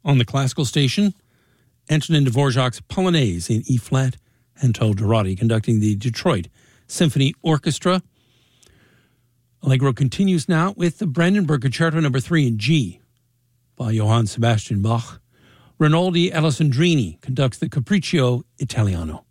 On the classical station, Antonin Dvorak's Polonaise in E-flat, Anto Dorati conducting the Detroit Symphony Orchestra. Allegro continues now with the Brandenburg Concerto No. 3 in G by Johann Sebastian Bach. Rinaldi Alessandrini conducts the Capriccio Italiano.